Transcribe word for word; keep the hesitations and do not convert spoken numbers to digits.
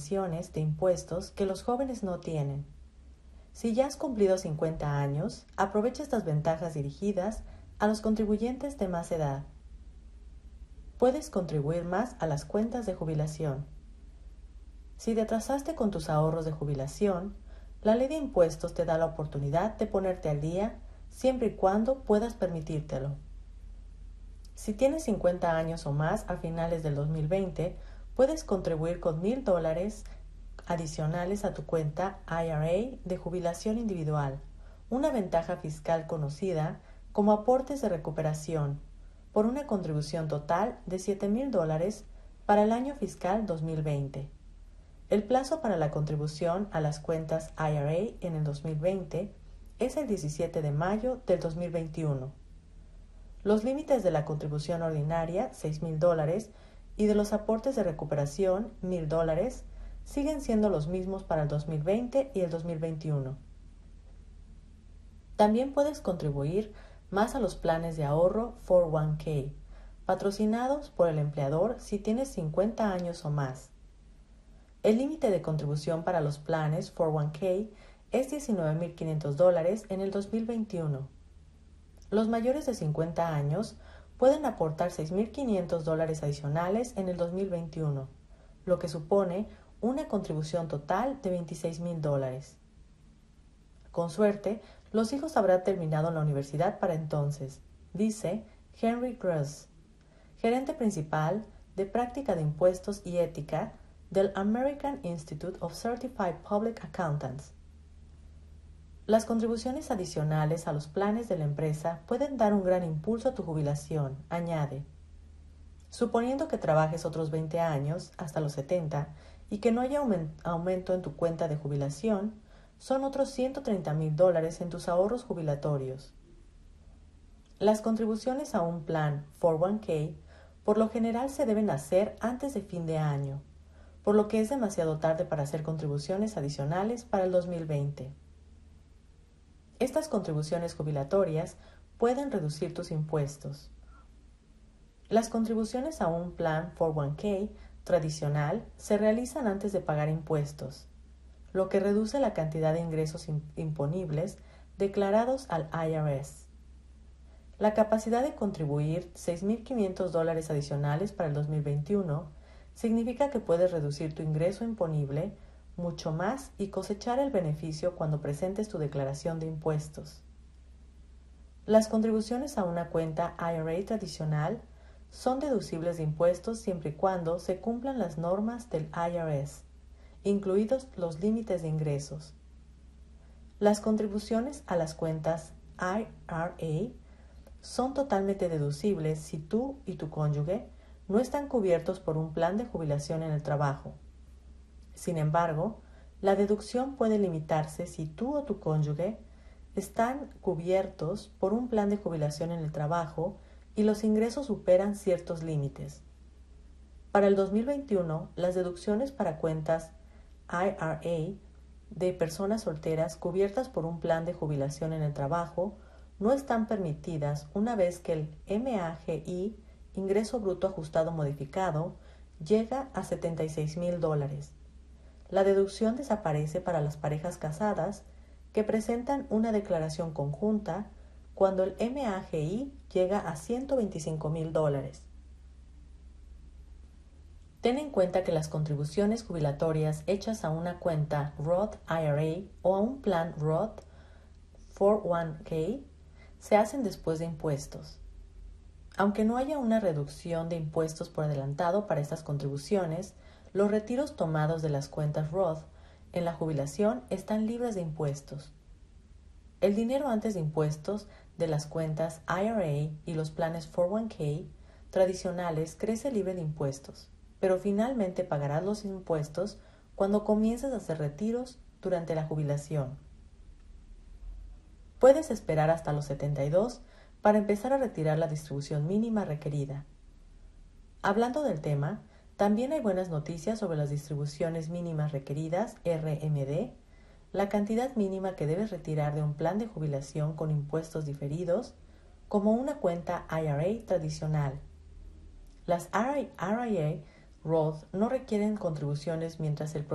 exenciones de impuestos que los jóvenes no tienen. Si ya has cumplido cincuenta años, aprovecha estas ventajas dirigidas a los contribuyentes de más edad. Puedes contribuir más a las cuentas de jubilación. Si te atrasaste con tus ahorros de jubilación, la ley de impuestos te da la oportunidad de ponerte al día siempre y cuando puedas permitírtelo. Si tienes cincuenta años o más a finales del dos mil veinte, puedes contribuir con mil dólares adicionales a tu cuenta I R A de jubilación individual, una ventaja fiscal conocida como aportes de recuperación, por una contribución total de siete mil dólares para el año fiscal dos mil veinte. El plazo para la contribución a las cuentas I R A en el dos mil veinte es el diecisiete de mayo del dos mil veintiuno. Los límites de la contribución ordinaria, seis mil dólares, y de los aportes de recuperación, mil dólares, siguen siendo los mismos para el dos mil veinte y el dos mil veintiuno. También puedes contribuir más a los planes de ahorro cuatro oh uno k, patrocinados por el empleador si tienes cincuenta años o más. El límite de contribución para los planes cuatro oh uno k es diecinueve mil quinientos dólares en el dos mil veintiuno. Los mayores de cincuenta años pueden aportar seis mil quinientos dólares adicionales en el dos mil veintiuno, lo que supone una contribución total de veintiséis mil dólares. Con suerte, los hijos habrán terminado en la universidad para entonces, dice Henry Gruss, gerente principal de práctica de impuestos y ética del American Institute of Certified Public Accountants. Las contribuciones adicionales a los planes de la empresa pueden dar un gran impulso a tu jubilación, añade. Suponiendo que trabajes otros veinte años, hasta los setenta, y que no haya aumento en tu cuenta de jubilación, son otros ciento treinta mil dólares en tus ahorros jubilatorios. Las contribuciones a un plan cuatro oh uno k por lo general se deben hacer antes de fin de año, por lo que es demasiado tarde para hacer contribuciones adicionales para el dos mil veinte. Estas contribuciones jubilatorias pueden reducir tus impuestos. Las contribuciones a un plan cuatro oh uno k tradicional se realizan antes de pagar impuestos, lo que reduce la cantidad de ingresos imponibles declarados al I R S. La capacidad de contribuir seis mil quinientos dólares adicionales para el dos mil veintiuno significa que puedes reducir tu ingreso imponible mucho más y cosechar el beneficio cuando presentes tu declaración de impuestos. Las contribuciones a una cuenta I R A tradicional son deducibles de impuestos siempre y cuando se cumplan las normas del I R S, incluidos los límites de ingresos. Las contribuciones a las cuentas I R A son totalmente deducibles si tú y tu cónyuge no están cubiertos por un plan de jubilación en el trabajo. Sin embargo, la deducción puede limitarse si tú o tu cónyuge están cubiertos por un plan de jubilación en el trabajo y los ingresos superan ciertos límites. Para el dos mil veintiuno, las deducciones para cuentas I R A de personas solteras cubiertas por un plan de jubilación en el trabajo no están permitidas una vez que el M A G I, ingreso bruto ajustado modificado, llega a setenta y seis mil dólares. La deducción desaparece para las parejas casadas que presentan una declaración conjunta cuando el M A G I llega a ciento veinticinco mil dólares. Ten en cuenta que las contribuciones jubilatorias hechas a una cuenta Roth I R A o a un plan Roth cuatro oh uno k se hacen después de impuestos. Aunque no haya una reducción de impuestos por adelantado para estas contribuciones, los retiros tomados de las cuentas Roth en la jubilación están libres de impuestos. El dinero antes de impuestos de las cuentas I R A y los planes cuatro oh uno k tradicionales crece libre de impuestos, pero finalmente pagarás los impuestos cuando comiences a hacer retiros durante la jubilación. Puedes esperar hasta los setenta y dos para empezar a retirar la distribución mínima requerida. Hablando del tema, también hay buenas noticias sobre las distribuciones mínimas requeridas, R M D, la cantidad mínima que debes retirar de un plan de jubilación con impuestos diferidos, como una cuenta I R A tradicional. Las I R A Roth no requieren contribuciones mientras el